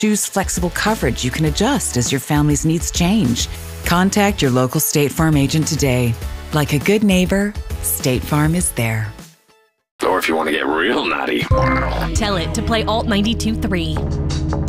Choose flexible coverage you can adjust as your family's needs change. Contact your local State Farm agent today. Like a good neighbor, State Farm is there. Or if you want to get real naughty, tell it to play Alt 92.3.